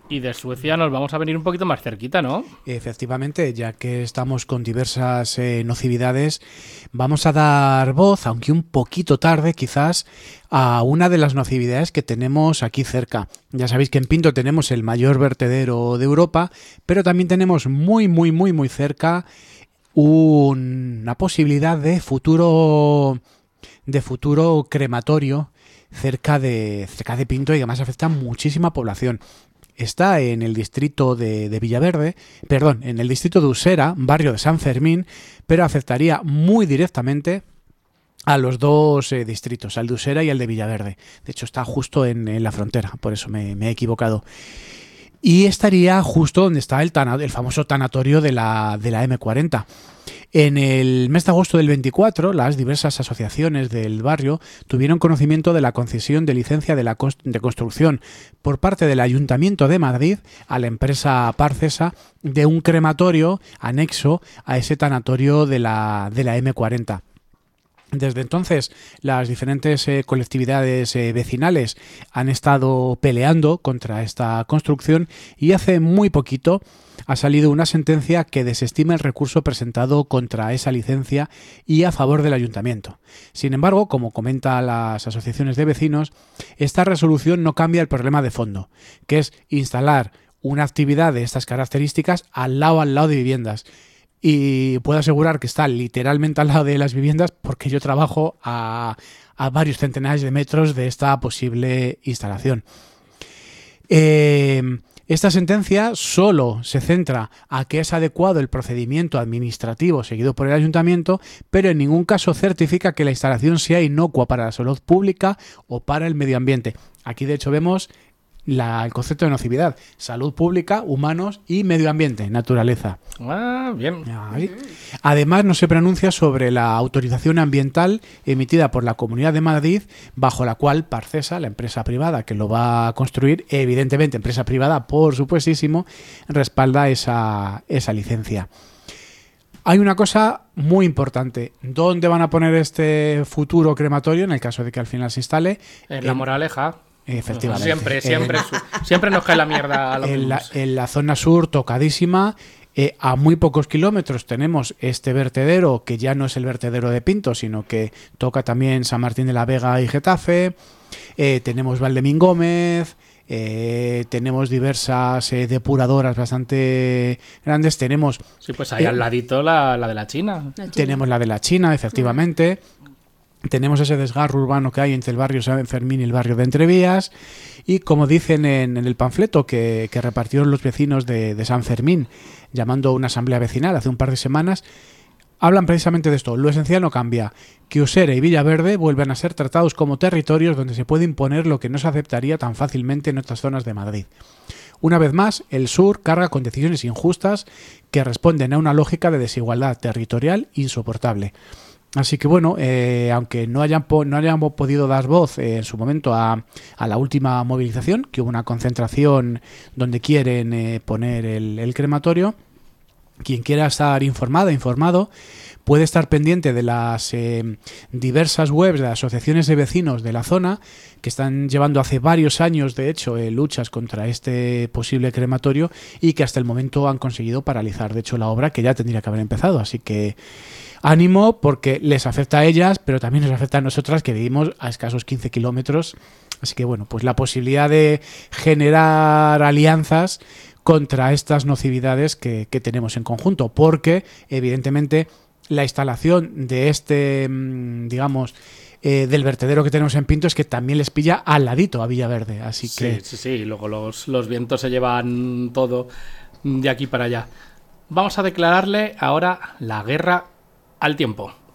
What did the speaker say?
Y de Suecia nos vamos a venir un poquito más cerquita, ¿no? Efectivamente, ya que estamos con diversas nocividades, vamos a dar voz, aunque un poquito tarde quizás, a una de las nocividades que tenemos aquí cerca. Ya sabéis que en Pinto tenemos el mayor vertedero de Europa, pero también tenemos muy cerca una posibilidad de futuro crematorio cerca de Pinto, y además afecta a muchísima población. Está en el distrito de Villaverde, perdón, en el distrito de Usera, barrio de San Fermín, pero afectaría muy directamente a los dos distritos, al de Usera y al de Villaverde. De hecho, está justo en la frontera, por eso me he equivocado. Y estaría justo donde está el famoso tanatorio de la M40. En el mes de agosto del 24, las diversas asociaciones del barrio tuvieron conocimiento de la concesión de licencia de construcción por parte del Ayuntamiento de Madrid a la empresa Parcesa de un crematorio anexo a ese tanatorio de la M40. Desde entonces, las diferentes colectividades vecinales han estado peleando contra esta construcción, y hace muy poquito ha salido una sentencia que desestima el recurso presentado contra esa licencia y a favor del ayuntamiento. Sin embargo, como comentan las asociaciones de vecinos, esta resolución no cambia el problema de fondo, que es instalar una actividad de estas características al lado de viviendas. Y puedo asegurar que está literalmente al lado de las viviendas, porque yo trabajo a varios centenares de metros de esta posible instalación. Esta sentencia solo se centra a que es adecuado el procedimiento administrativo seguido por el ayuntamiento, pero en ningún caso certifica que la instalación sea inocua para la salud pública o para el medio ambiente. Aquí, de hecho, vemos el concepto de nocividad: salud pública, humanos y medio ambiente, naturaleza. Ah, bien. Ahí. Además, no se pronuncia sobre la autorización ambiental emitida por la Comunidad de Madrid, bajo la cual Parcesa, la empresa privada que lo va a construir, evidentemente empresa privada, por supuestísimo, respalda esa licencia. Hay una cosa muy importante: ¿dónde van a poner este futuro crematorio en el caso de que al final se instale? En La Moraleja. Efectivamente. Siempre nos cae la mierda a lo en la zona sur, tocadísima. A muy pocos kilómetros tenemos este vertedero, que ya no es el vertedero de Pinto, sino que toca también San Martín de la Vega y Getafe. Tenemos Valdemín Gómez. Tenemos diversas depuradoras bastante grandes. Tenemos... Sí, pues ahí al ladito la de la China. Tenemos la de la China, efectivamente. Tenemos ese desgarro urbano que hay entre el barrio San Fermín y el barrio de Entrevías. Y como dicen en el panfleto que repartieron los vecinos de San Fermín, llamando a una asamblea vecinal hace un par de semanas, hablan precisamente de esto: lo esencial no cambia, que Usera y Villaverde vuelvan a ser tratados como territorios donde se puede imponer lo que no se aceptaría tan fácilmente en otras zonas de Madrid. Una vez más, el sur carga con decisiones injustas que responden a una lógica de desigualdad territorial insoportable. Así que bueno, aunque no hayan podido dar voz en su momento a la última movilización, que hubo una concentración donde quieren poner el crematorio, quien quiera estar informado, puede estar pendiente de las diversas webs de asociaciones de vecinos de la zona, que están llevando hace varios años, de hecho, luchas contra este posible crematorio, y que hasta el momento han conseguido paralizar, de hecho, la obra, que ya tendría que haber empezado. Así que ánimo, porque les afecta a ellas, pero también nos afecta a nosotras, que vivimos a escasos 15 kilómetros. Así que bueno, pues la posibilidad de generar alianzas contra estas nocividades que tenemos en conjunto, porque evidentemente la instalación de este, del vertedero que tenemos en Pinto, es que también les pilla al ladito a Villaverde, así que... Sí, luego los vientos se llevan todo de aquí para allá. Vamos a declararle ahora la guerra al tiempo.